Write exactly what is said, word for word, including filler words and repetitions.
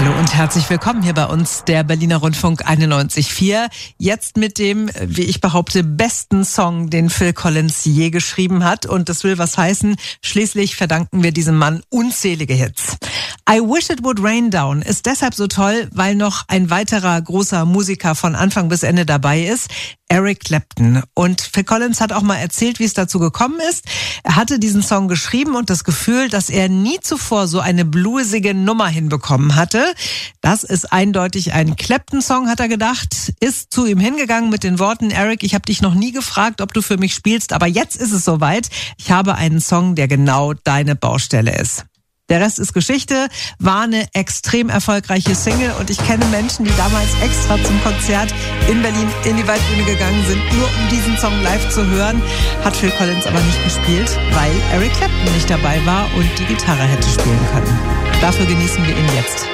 Hallo und herzlich willkommen hier bei uns, der Berliner Rundfunk einundneunzig Komma vier. Jetzt mit dem, wie ich behaupte, besten Song, den Phil Collins je geschrieben hat. Und das will was heißen. Schließlich verdanken wir diesem Mann unzählige Hits. I Wish It Would Rain Down ist deshalb so toll, weil noch ein weiterer großer Musiker von Anfang bis Ende dabei ist, Eric Clapton. Und Phil Collins hat auch mal erzählt, wie es dazu gekommen ist. Er hatte diesen Song geschrieben und das Gefühl, dass er nie zuvor so eine bluesige Nummer hinbekommen hatte. Das ist eindeutig ein Clapton-Song, hat er gedacht, ist zu ihm hingegangen mit den Worten: Eric, ich habe dich noch nie gefragt, ob du für mich spielst, aber jetzt ist es soweit. Ich habe einen Song, der genau deine Baustelle ist. Der Rest ist Geschichte, war eine extrem erfolgreiche Single und ich kenne Menschen, die damals extra zum Konzert in Berlin in die Waldbühne gegangen sind, nur um diesen Song live zu hören. Hat Phil Collins aber nicht gespielt, weil Eric Clapton nicht dabei war und die Gitarre hätte spielen können. Dafür genießen wir ihn jetzt.